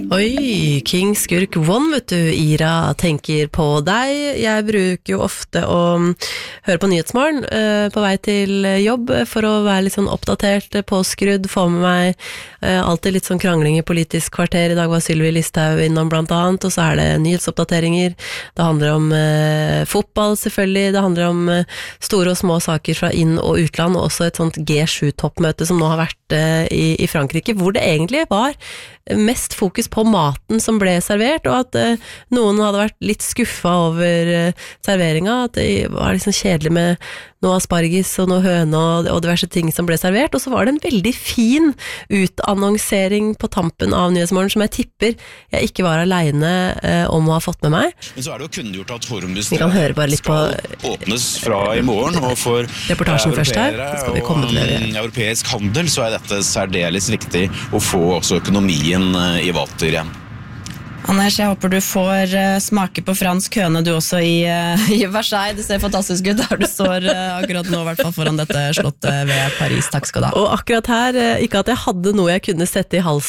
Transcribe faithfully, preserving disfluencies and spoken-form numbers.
Oi, King Skurk One, vet du, Ira tenker på deg. Jeg bruker jo ofte å høre på Nyhetsmorgen uh, på vei til jobb for å være litt sånn oppdatert, påskrudd, få med meg uh, alltid litt sånn krangling i politisk kvarter. I dag var Sylvi Listhaug innom blant annet, og så er det nyhetsoppdateringer. Det handler om uh, fotball selvfølgelig, det handler om uh, store og små saker fra inn- og utland, og også et sånt G sju-toppmøte som nå har vært uh, i, i Frankrike, hvor det egentlig var mest fokus på maten som ble servert, og at uh, noen hadde vært litt skuffa over uh, serveringa, at det var liksom kjedelig med noe aspargis og noe høne og, og diverse ting som ble servert, og så var det en veldig fin utannonsering på tampen av Nyhetsmorgen som jeg tipper jeg ikke var alene uh, om å ha fått med meg. Men så er det jo kunngjort at Hormuz skal åpnes fra i morgen, og for reportasjen først her, så skal vi komme til det. Og europeisk handel så er dette særdeles viktig å få også økonomien i vater igjen. Anders, jeg håper du får uh, smake på fransk høne du også i, uh, i Versailles. Det ser fantastisk ut der du står uh, akkurat nå, i hvert fall foran dette slottet ved Paris. Takk skal du ha. Og akkurat her, uh, ikke at jeg hadde noe jeg kunne sette i halsen